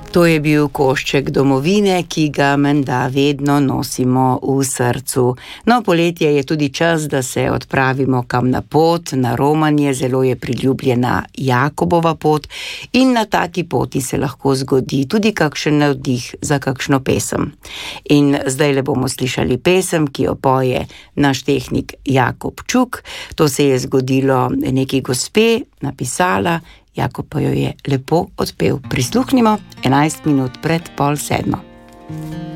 To je bil košček domovine, ki ga menda vedno nosimo v srcu. No, poletje je tudi čas, da se odpravimo kam na pot, na romanje, zelo je priljubljena Jakobova pot in na taki poti se lahko zgodi tudi kakšen navdih za kakšno pesem. In zdaj le bomo slišali pesem, ki jo poje naš tehnik Jakob Čuk. To se je zgodilo neki gospe, napisala, Jakob pa jo je lepo odpel. Prisluhnimo, 11 minut pred 6:30.